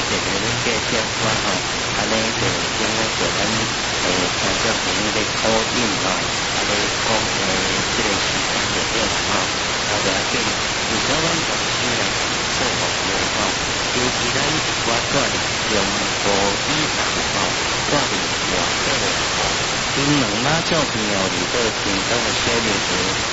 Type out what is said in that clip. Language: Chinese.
谢谢恁介绍我吼，安尼就今日就咱听众朋友咧考验吼，啊咧讲即个时间就对啦吼，啊不要紧，如果阮同时来做服务吼，尤其咱我带领中部以南吼，带领外岛吼，因两马做朋友里头相当的小日子。